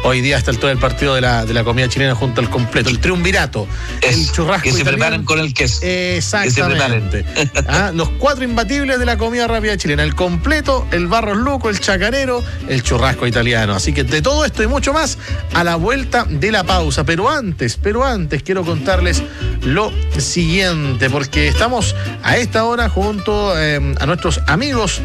hoy día hasta el todo el partido de la comida chilena junto al completo, el triunvirato, el churrasco que se italiano. preparen con el queso. Exactamente. Los 4 imbatibles de la comida rápida chilena: el completo, el Barros Luco, el chacarero, el churrasco italiano. Así que de todo esto y mucho más a la vuelta de la pausa. Pero antes quiero contarles lo siguiente, porque estamos a esta hora junto a nuestros amigos